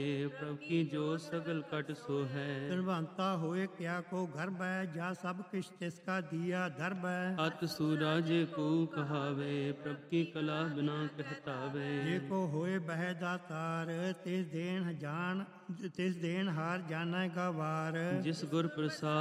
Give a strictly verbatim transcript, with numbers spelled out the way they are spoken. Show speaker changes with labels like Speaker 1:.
Speaker 1: ਪ੍ਰਭ ਕੀ ਜੋ ਸਗਲ ਕਟ ਸੋ ਹੈ।
Speaker 2: ਧਨਵੰਤਾ ਹੋਏ ਕਿਆ ਕੋ ਗਰਭ ਹੈ, ਜਾ ਸਭ ਕਿਛ ਤਿਸ ਕਾ ਦੀਆ ਦਰਬ ਹੈ।
Speaker 1: ਅਤ ਸੁਰਾਜੇ ਕੋ ਕਹਾਵੇ, ਪ੍ਰਭ ਕੀ ਕਲਾ ਬਿਨਾ ਕਹਿਤਾਵੇ।
Speaker 2: ਜੇ ਕੋ ਹੋਏ ਬਹਿ ਦਾਤਾਰ, ਤਿਸ ਦੇਣ ਜਾਣ ਤਿਸ ਦੇਣ ਹਾਰ ਜਾਣੈ ਗਵਾਰ।
Speaker 1: ਜਿਸ ਗੁਰ ਪ੍ਰਸਾਦ